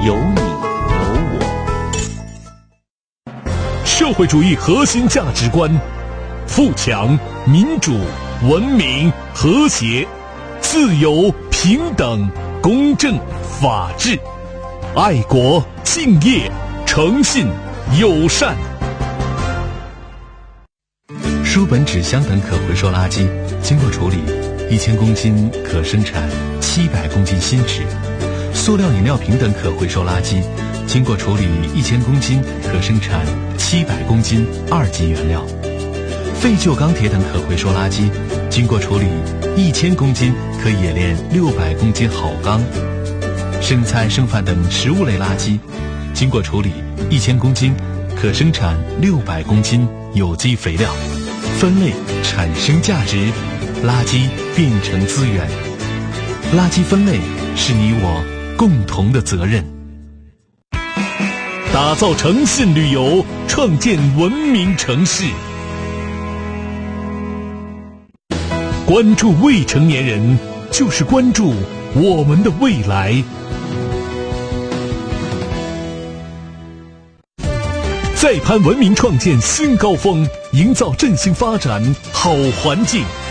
有你有我。 社会主义核心价值观：富强、民主、文明、和谐、自由、平等、公正、法治、爱国、敬业、诚信、友善。 书本、纸箱等可回收垃圾经过处理，1000公斤可生产700公斤新纸；塑料饮料瓶等可回收垃圾经过处理1000公斤可生产700公斤2级原料；废旧钢铁等可回收垃圾经过处理1000公斤可冶炼600公斤好钢；生菜、剩饭等食物类垃圾经过处理1000公斤可生产600公斤有机肥料。分类产生价值，垃圾变成资源。垃圾分类是你我共同的责任。 打造诚信旅游，创建文明城市。关注未成年人，就是关注我们的未来。再攀文明，创建新高峰，营造振兴发展好环境。